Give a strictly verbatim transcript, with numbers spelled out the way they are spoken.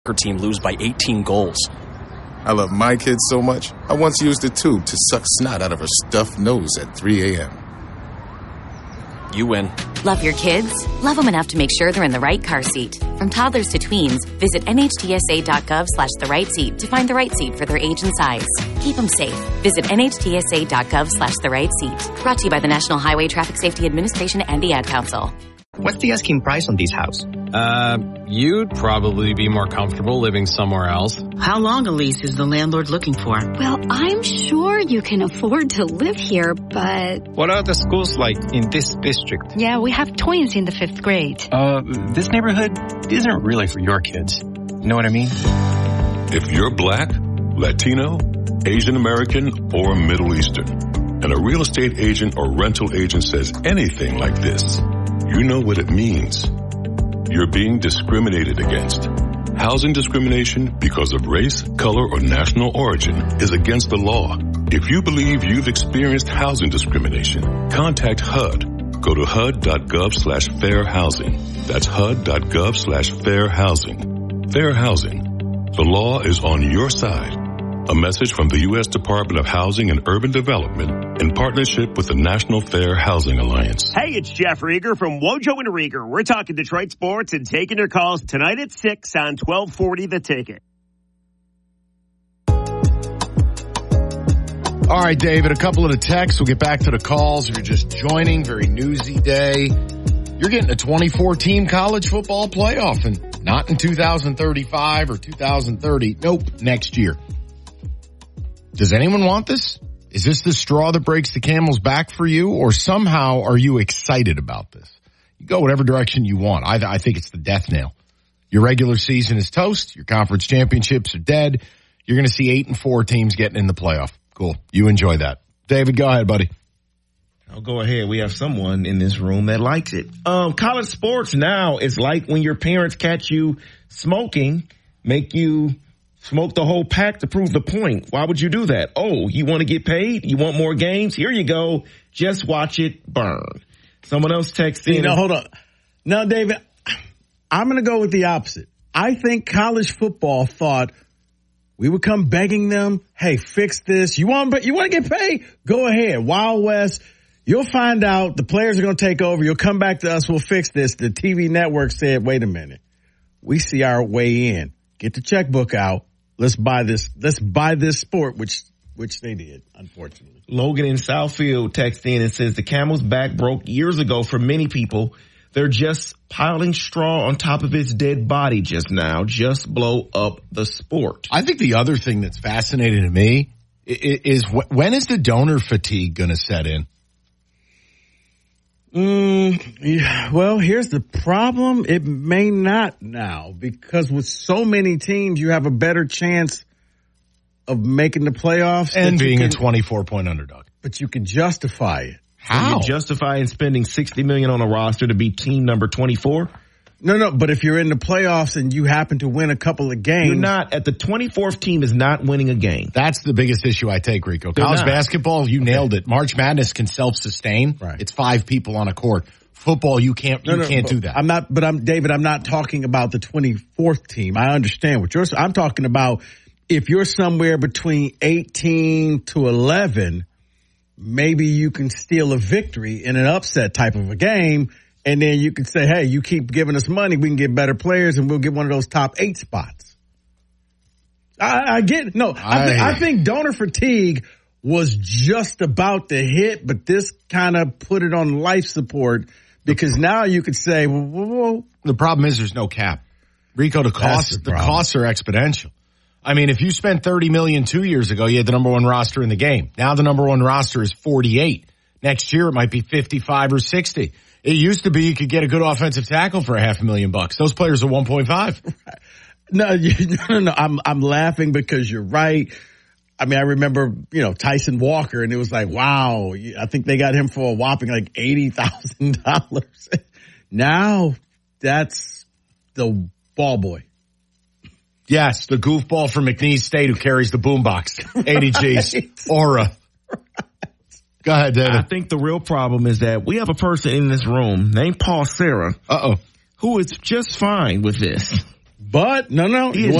team lose by eighteen goals. I love my kids so much, I once used a tube to suck snot out of her stuffed nose at three a.m. You win. Love your kids? Love them enough to make sure they're in the right car seat. From toddlers to tweens, visit nhtsa.gov slash the right seat to find the right seat for their age and size. Keep them safe. Visit nhtsa.gov slash the right seat. Brought to you by the National Highway Traffic Safety Administration and the Ad Council. What's the asking price on this house? Uh, you'd probably be more comfortable living somewhere else. How long a lease is the landlord looking for? Well, I'm sure you can afford to live here, but... What are the schools like in this district? Yeah, we have twins in the fifth grade. Uh, this neighborhood isn't really for your kids. You know what I mean? If you're black, Latino, Asian American, or Middle Eastern, and a real estate agent or rental agent says anything like this, you know what it means. You're being discriminated against. Housing discrimination because of race, color, or national origin is against the law. If you believe you've experienced housing discrimination, contact H U D. Go to H U D dot gov slash fair housing. That's H U D dot gov slash fair housing. Fair housing. The law is on your side. A message from the U S Department of Housing and Urban Development in partnership with the National Fair Housing Alliance. Hey, it's Jeff Rieger from Wojo and Rieger. We're talking Detroit sports and taking your calls tonight at six on twelve forty The Ticket. All right, David, a couple of the texts. We'll get back to the calls. If you're just joining, very newsy day. You're getting a twenty-four team college football playoff, and not in two thousand thirty-five or two thousand thirty. Nope, next year. Does anyone want this? Is this the straw that breaks the camel's back for you, or somehow are you excited about this? You go whatever direction you want. I, I think it's the death nail. Your regular season is toast. Your conference championships are dead. You're going to see eight and four teams getting in the playoff. Cool. You enjoy that. David, go ahead, buddy. I'll go ahead. We have someone in this room that likes it. Um, college sports now is like when your parents catch you smoking, make you smoke the whole pack to prove the point. Why would you do that? Oh, you want to get paid? You want more games? Here you go. Just watch it burn. Someone else texted in. You know, hold on. Now, David, I'm going to go with the opposite. I think college football thought we would come begging them, hey, fix this. You want, you want to get paid? Go ahead. Wild West. You'll find out the players are going to take over. You'll come back to us. We'll fix this. The T V network said, wait a minute. We see our way in. Get the checkbook out. Let's buy this. Let's buy this sport, which which they did, unfortunately. Logan in Southfield texts in and says the camel's back broke years ago for many people. They're just piling straw on top of its dead body just now. Just blow up the sport. I think the other thing that's fascinating to me is when is the donor fatigue going to set in? Mm, yeah, well, here's the problem. It may not now, because with so many teams, you have a better chance of making the playoffs. And being can, a twenty-four point underdog. But you can justify it. How? You justify in spending sixty million dollars on a roster to be team number twenty-four? No, no, but if you're in the playoffs and you happen to win a couple of games. You're not, at the twenty-fourth team is not winning a game. That's the biggest issue I take, Rico. They're College not. basketball, you okay. nailed it. March Madness can self-sustain. Right. It's five people on a court. Football, you can't, you no, no, can't do that. I'm not, but I'm, David, I'm not talking about the twenty-fourth team. I understand what you're saying. I'm talking about if you're somewhere between eighteen to eleven, maybe you can steal a victory in an upset type of a game. And then you can say, hey, you keep giving us money, we can get better players, and we'll get one of those top eight spots. I, I get no. I, th- I think donor fatigue was just about to hit, but this kind of put it on life support because now you could say, whoa, whoa, whoa. The problem is there's no cap. Rico, the costs the, the costs are exponential. I mean, if you spent thirty million dollars two years ago, you had the number one roster in the game. Now the number one roster is forty-eight. Next year it might be fifty-five or sixty. It used to be you could get a good offensive tackle for a half a million bucks. Those players are one point five. No, you, no, no, I'm, I'm laughing because you're right. I mean, I remember, you know, Tyson Walker, and it was like, wow, I think they got him for a whopping like eighty thousand dollars. Now that's the ball boy. Yes, the goofball from McNeese State who carries the boombox. eighty G's. Right. Aura. Go ahead, David. I think the real problem is that we have a person in this room named Paul Sarah. Uh-oh. Who is just fine with this. But no, no. He You is